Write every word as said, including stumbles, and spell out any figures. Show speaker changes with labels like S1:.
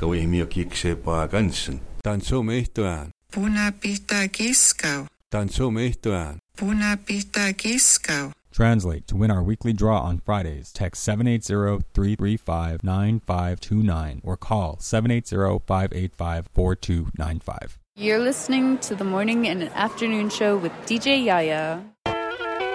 S1: go i mi kick se pa gansen.
S2: Dan so mehtoan.
S3: Puna pita kiskau.
S2: Dan so mehtoan.
S3: Puna pita kiskau.
S4: Translate. To win our weekly draw on Fridays, text seven eight zero, three three five, nine five two nine or call seven eight zero, five eight five, four two nine five.
S5: You're listening to the morning and afternoon show with D J Yaya.